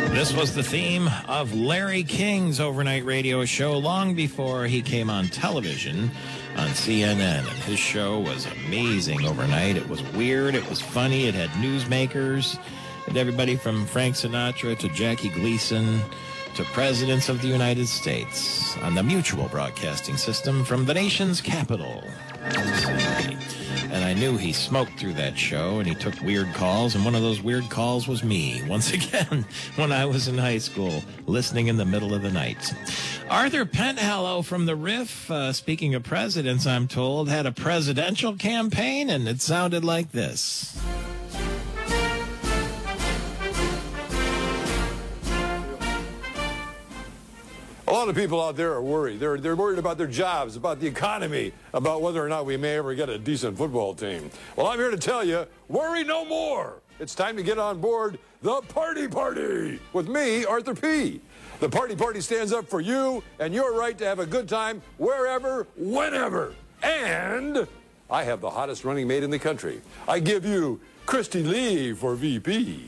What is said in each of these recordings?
This was the theme of Larry King's overnight radio show long before he came on television on CNN. And his show was amazing overnight. It was weird. It was funny. It had newsmakers. It had everybody from Frank Sinatra to Jackie Gleason to presidents of the United States on the Mutual Broadcasting System from the nation's capital. And I knew he smoked through that show, and he took weird calls, and one of those weird calls was me, once again, when I was in high school, listening in the middle of the night. Arthur Penhallow from the Riff, speaking of presidents, I'm told, had a presidential campaign, and it sounded like this. A lot of people out there are worried. They're worried about their jobs, about the economy, about whether or not we may ever get a decent football team. Well, I'm here to tell you, worry no more. It's time to get on board the Party Party with me, Arthur P. The Party Party stands up for you and your right to have a good time wherever, whenever. And I have the hottest running mate in the country. I give you Christy Lee for VP.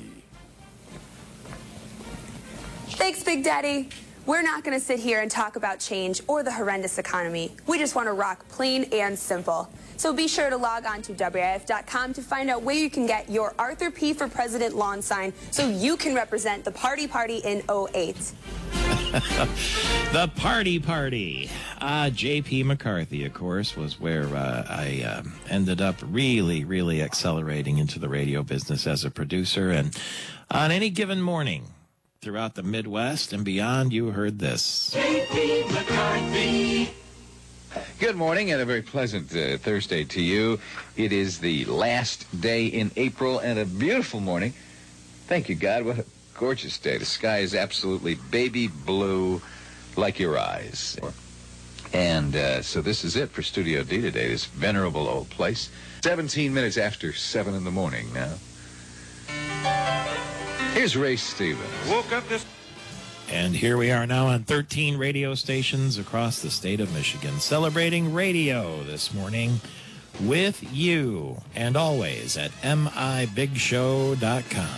Thanks, Big Daddy. We're not going to sit here and talk about change or the horrendous economy. We just want to rock plain and simple. So be sure to log on to WIF.com to find out where you can get your Arthur P. for President lawn sign so you can represent the Party Party in 08. The Party Party. J.P. McCarthy, of course, was where I ended up really accelerating into the radio business as a producer. And on any given morning, throughout the Midwest and beyond, you heard this. J.P. McCarthy. Good morning and a very pleasant Thursday to you. It is the last day in April and a beautiful morning. Thank you, God. What a gorgeous day. The sky is absolutely baby blue like your eyes. And so this is it for Studio D today, this venerable old place. 17 minutes after 7 in the morning now. Here's Ray Stevens. Woke up this... And here we are now on 13 radio stations across the state of Michigan, celebrating radio this morning with you, and always at mibigshow.com.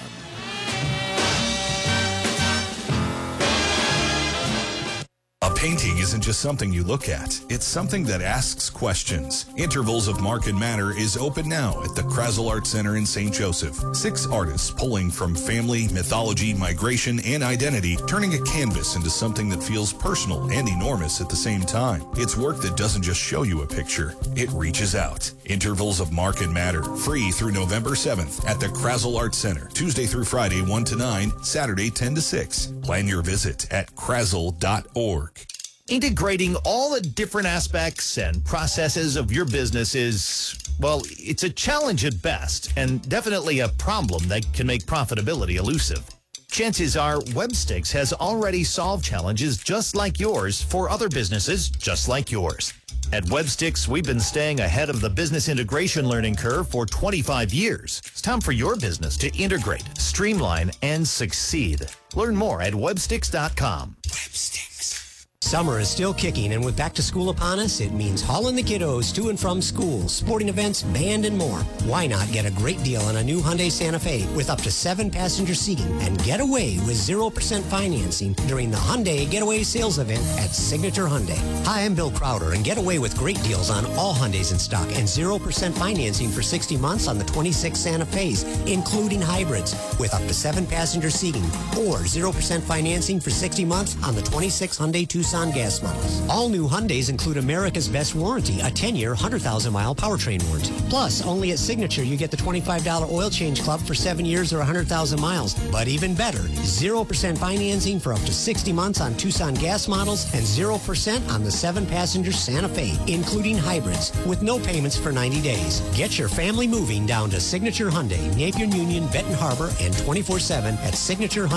A painting isn't just something you look at. It's something that asks questions. Intervals of Mark and Matter is open now at the Krasl Art Center in St. Joseph. 6 artists pulling from family, mythology, migration, and identity, turning a canvas into something that feels personal and enormous at the same time. It's work that doesn't just show you a picture. It reaches out. Intervals of Mark and Matter, free through November 7th at the Krasl Art Center. Tuesday through Friday, 1 to 9, Saturday, 10 to 6. Plan your visit at krasl.org. Integrating all the different aspects and processes of your business is, well, it's a challenge at best, and definitely a problem that can make profitability elusive. Chances are Webstix has already solved challenges just like yours for other businesses just like yours. At Webstix, we've been staying ahead of the business integration learning curve for 25 years. It's time for your business to integrate, streamline, and succeed. Learn more at webstix.com. Webstix. Summer is still kicking, and with back to school upon us, it means hauling the kiddos to and from school, sporting events, band, and more. Why not get a great deal on a new Hyundai Santa Fe with up to 7 passenger seating and get away with 0% financing during the Hyundai Getaway Sales Event at Signature Hyundai. Hi, I'm Bill Crowder, and get away with great deals on all Hyundais in stock and 0% financing for 60 months on the 26 Santa Fe's, including hybrids, with up to 7 passenger seating, or 0% financing for 60 months on the 26 Hyundai Tucson gas models. All new Hyundais include America's best warranty, a 10-year, 100,000-mile powertrain warranty. Plus, only at Signature, you get the $25 oil change club for 7 years or 100,000 miles. But even better, 0% financing for up to 60 months on Tucson gas models and 0% on the 7-passenger Santa Fe, including hybrids, with no payments for 90 days. Get your family moving down to Signature Hyundai, Napier Union, Benton Harbor, and 24/7 at Signature Hyundai.